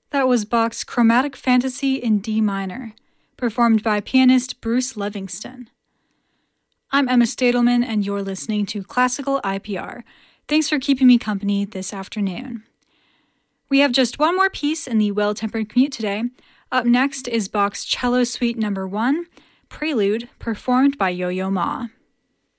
That was Bach's Chromatic Fantasy in D minor, performed by pianist Bruce Livingston. I'm Emma Stadelman, and you're listening to Classical IPR. Thanks for keeping me company this afternoon. We have just one more piece in the Well-Tempered Commute today. Up next is Bach's Cello Suite No. 1, Prelude, performed by Yo-Yo Ma.